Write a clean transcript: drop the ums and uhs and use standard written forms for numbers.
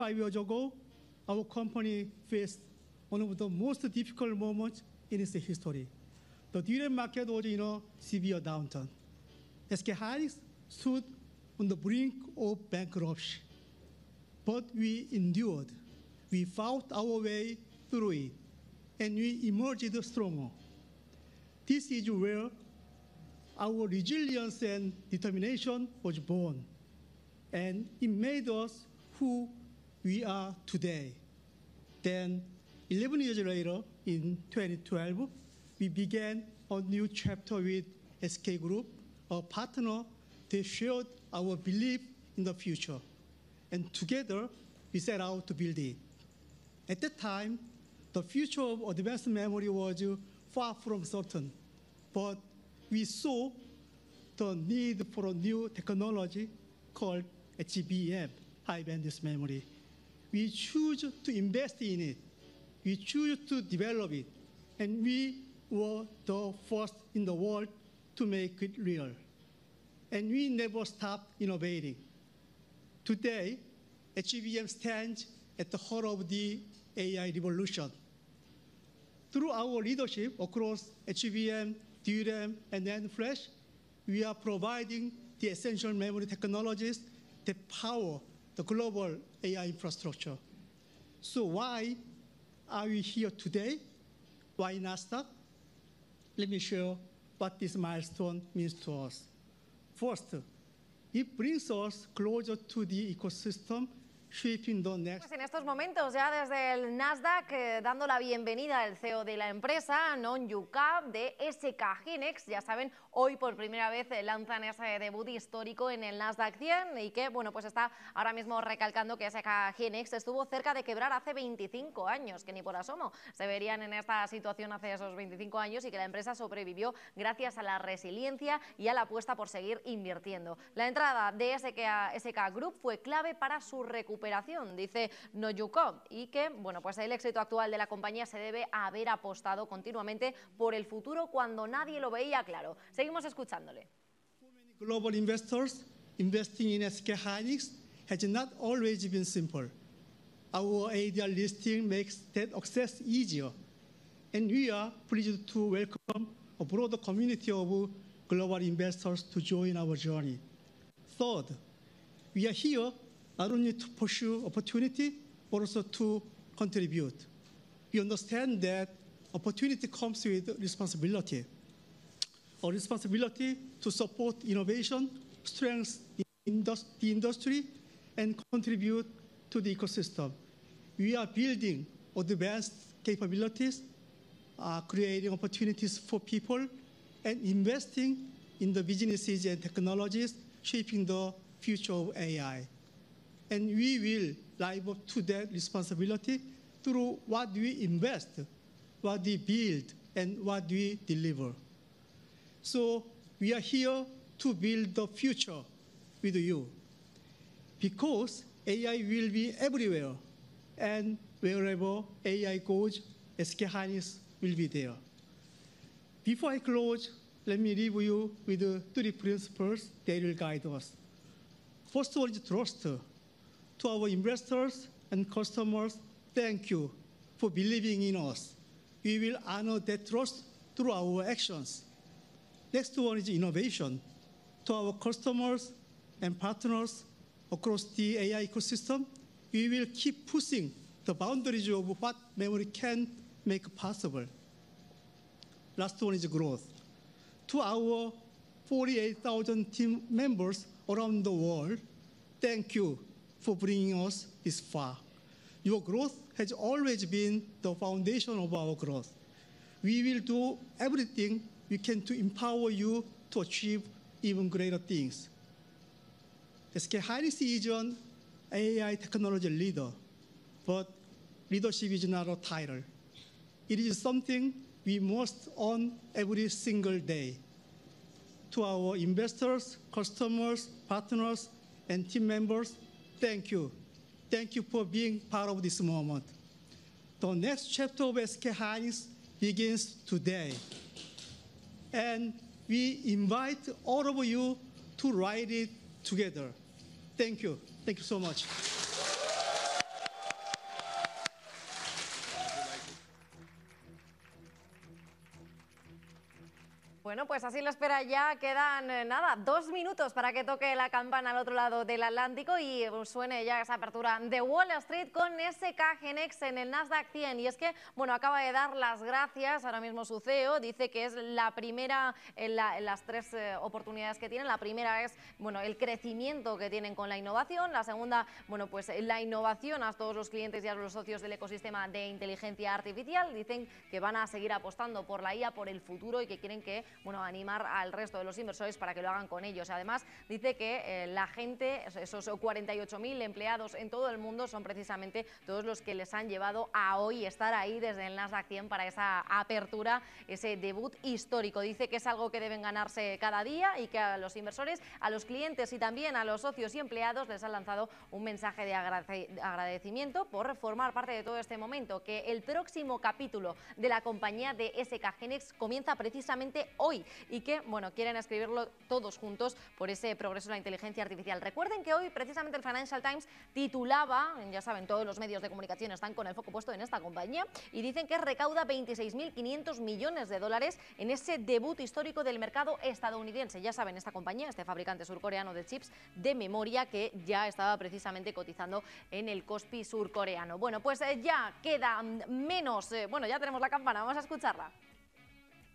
5 years ago, our company faced one of the most difficult moments in its history. The DRAM market was in a severe downturn. SK Hynix stood on the brink of bankruptcy. But we endured. We fought our way through it, and we emerged stronger. This is where our resilience and determination was born, and it made us who we are today. Then, 11 years later, in 2012, we began a new chapter with SK Group, a partner that shared our belief in the future. And together, we set out to build it. At that time, the future of advanced memory was far from certain, but we saw the need for a new technology called HBM, high bandwidth memory. We choose to invest in it. We choose to develop it. And we were the first in the world to make it real. And we never stopped innovating. Today, HBM stands at the heart of the AI revolution. Through our leadership across HBM, DRAM, and NAND flash, we are providing the essential memory technologies that power the global AI infrastructure. So why are we here today? Why Nasdaq? Let me share what this milestone means to us. First, it brings us closer to the ecosystem, shaping the next. Pues en estos momentos, ya desde el Nasdaq, dando la bienvenida al CEO de la empresa, Non Yuka, de SK Hynix. Ya saben, hoy por primera vez lanzan ese debut histórico en el Nasdaq 100 y que, bueno, pues está ahora mismo recalcando que SK Hynix estuvo cerca de quebrar hace 25 años, que ni por asomo se verían en esta situación hace esos 25 años y que la empresa sobrevivió gracias a la resiliencia y a la apuesta por seguir invirtiendo. La entrada de SK Group fue clave para su recuperación, dice Non Yuka, y que, bueno, pues el éxito actual de la compañía se debe a haber apostado continuamente por el futuro cuando nadie lo veía claro. Seguimos escuchándole. Global investors investing in SK Hynix has not always been simple. Our ADR listing makes that access easier, and we are pleased to welcome a broader community of global investors to join our journey. Third, we are here not only to pursue opportunity, but also to contribute. We understand that opportunity comes with responsibility. A responsibility to support innovation, strengthen the industry, and contribute to the ecosystem. We are building advanced capabilities, creating opportunities for people, and investing in the businesses and technologies shaping the future of AI. And we will live up to that responsibility through what we invest, what we build, and what we deliver. So we are here to build the future with you, because AI will be everywhere, and wherever AI goes, SK Hynix will be there. Before I close, let me leave you with 3 principles that will guide us. First one is trust. To our investors and customers, thank you for believing in us. We will honor that trust through our actions. Next one is innovation. To our customers and partners across the AI ecosystem, we will keep pushing the boundaries of what memory can make possible. Last one is growth. To our 48,000 team members around the world, thank you for bringing us this far. Your growth has always been the foundation of our growth. We will do everything we can to empower you to achieve even greater things. SK Hynix is an AI technology leader, but leadership is not a title. It is something we must earn every single day. To our investors, customers, partners, and team members, thank you. Thank you for being part of this moment. The next chapter of SK Hynix begins today. And we invite all of you to write it together. Thank you. Thank you so much. Bueno, pues así lo espera ya. Quedan, nada, 2 minutos para que toque la campana al otro lado del Atlántico y suene ya esa apertura de Wall Street con SK Hynix en el Nasdaq 100. Y es que, bueno, acaba de dar las gracias ahora mismo su CEO. Dice que es la primera, en las 3 oportunidades que tienen. La primera es, bueno, el crecimiento que tienen con la innovación. La segunda, bueno, pues la innovación a todos los clientes y a los socios del ecosistema de inteligencia artificial. Dicen que van a seguir apostando por la IA, por el futuro, y que quieren que, bueno, animar al resto de los inversores para que lo hagan con ellos. Además, dice que la gente, esos 48.000 empleados en todo el mundo, son precisamente todos los que les han llevado a hoy estar ahí desde el Nasdaq 100 para esa apertura, ese debut histórico. Dice que es algo que deben ganarse cada día y que a los inversores, a los clientes y también a los socios y empleados les han lanzado un mensaje de agradecimiento por formar parte de todo este momento, que el próximo capítulo de la compañía de SK Hynix comienza precisamente hoy y que, bueno, quieren escribirlo todos juntos por ese progreso de la inteligencia artificial. Recuerden que hoy precisamente el Financial Times titulaba, ya saben, todos los medios de comunicación están con el foco puesto en esta compañía, y dicen que recauda 26.500 millones de dólares en ese debut histórico del mercado estadounidense. Ya saben, esta compañía, este fabricante surcoreano de chips de memoria, que ya estaba precisamente cotizando en el Kospi surcoreano. Bueno, pues ya queda menos, bueno, ya tenemos la campana, vamos a escucharla.